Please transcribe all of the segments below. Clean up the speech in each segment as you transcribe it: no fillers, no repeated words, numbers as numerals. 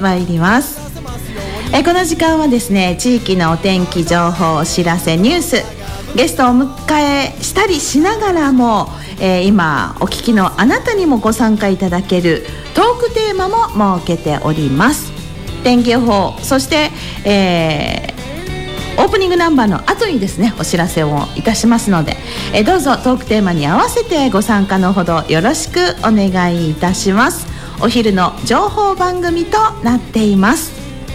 まいります。この時間はですね、地域のお天気情報、お知らせ、ニュース、ゲストをお迎えしたりしながらも、今お聞きのあなたにもご参加いただけるトークテーマも設けております。天気予報、そして、オープニングナンバーの後にですねお知らせをいたしますので、どうぞトークテーマに合わせてご参加のほどよろしくお願いいたします。お昼の情報番組となっています。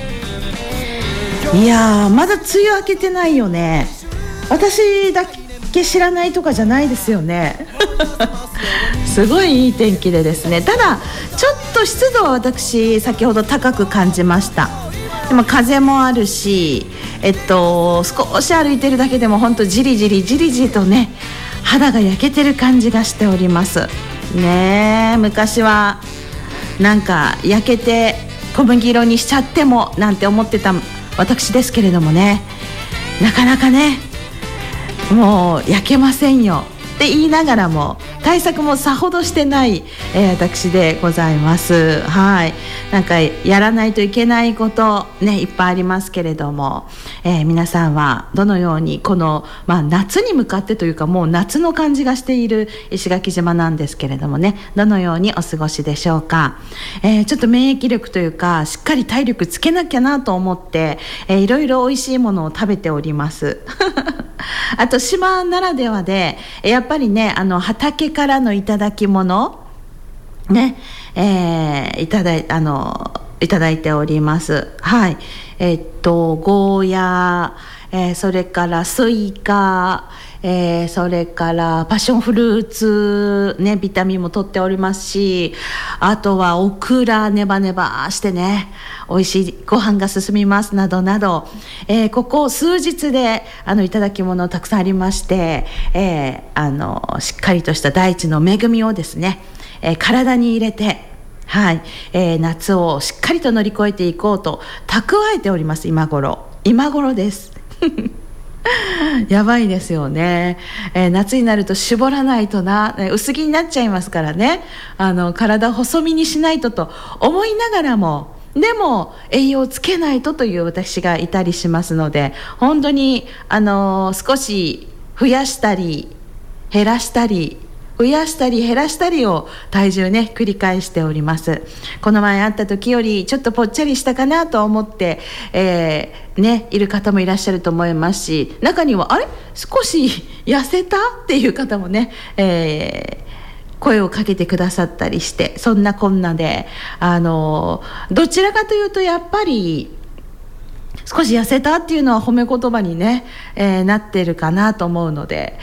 いやー、まだ梅雨明けてないよね。私だけ知らないとかじゃないですよねすごいいい天気でですね、ただちょっと湿度は私先ほど高く感じました。でも風もあるし、少し歩いてるだけでも本当じりじりじりじりとね肌が焼けてる感じがしておりますね。昔はなんか焼けて小麦色にしちゃってもなんて思ってた私ですけれどもね、なかなかねもう焼けませんよって言いながらも対策もさほどしてない、私でございます。はい、なんかやらないといけないことねいっぱいありますけれども、皆さんはどのようにこの、夏に向かってというかもう夏の感じがしている石垣島なんですけれどもね、どのようにお過ごしでしょうか。ちょっと免疫力というかしっかり体力つけなきゃなと思って、いろいろ美味しいものを食べておりますあと島ならではでやっぱりね畑からのいただき物ね、いただいております。はい、ゴーヤー、それからスイカ、それからパッションフルーツ、ね、ビタミンも取っておりますし、あとはオクラネバネバしてね美味しいご飯が進みますなどなど、ここ数日でいただき物たくさんありまして、しっかりとした大地の恵みをですね、体に入れて、はい、夏をしっかりと乗り越えていこうと蓄えております。今頃ですやばいですよね。夏になると絞らないとな、薄着になっちゃいますからね、体を細身にしないとと思いながらも、でも栄養をつけないとという私がいたりしますので、本当に少し増やしたり減らしたり増やしたり減らしたりを体重ね繰り返しております。この前会った時よりちょっとぽっちゃりしたかなと思って、いる方もいらっしゃると思いますし、中にはあれ少し痩せたっていう方もね、声をかけてくださったりして、そんなこんなでどちらかというとやっぱり少し痩せたっていうのは褒め言葉にね、なってるかなと思うので、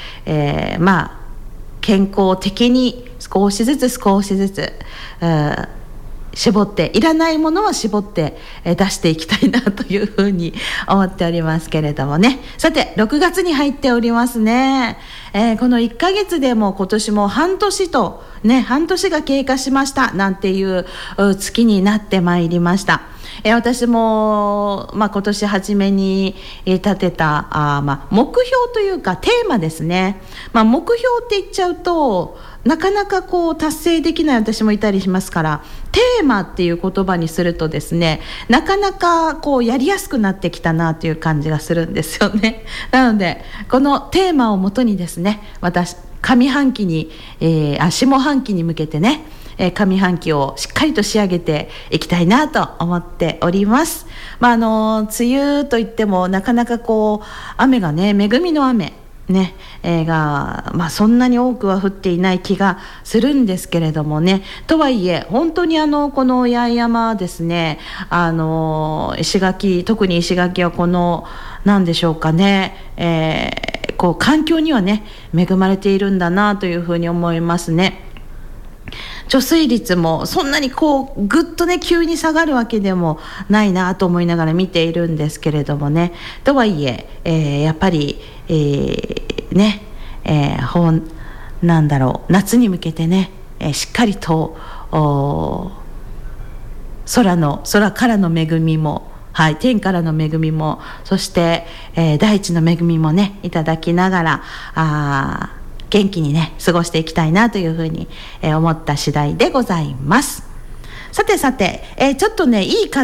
健康的に少しずつ絞って、いらないものは絞って出していきたいなというふうに思っておりますけれどもね。さて6月に入っておりますね。この1ヶ月でも今年も半年が経過しましたなんていう月になってまいりました。私も、今年初めに立てた目標というかテーマですね。目標って言っちゃうとなかなか達成できない私もいたりしますから、テーマっていう言葉にするとですね、なかなかやりやすくなってきたなという感じがするんですよね。なのでこのテーマをもとにですね、私下半期に向けてね、上半期をしっかりと仕上げていきたいなと思っております。梅雨といってもなかなか雨がね、恵みの雨ね、が、そんなに多くは降っていない気がするんですけれどもね。とはいえ本当にこの八重山ですね、特に石垣は何でしょうかね、環境にはね恵まれているんだなというふうに思いますね。貯水率もそんなにぐっとね急に下がるわけでもないなと思いながら見ているんですけれどもね。とはいえやっぱり、夏に向けてね、しっかりと空からの恵みも、はい、天からの恵みも、そして、大地の恵みもねいただきながら元気にね過ごしていきたいなというふうに、思った次第でございます。さて、ちょっとねいい風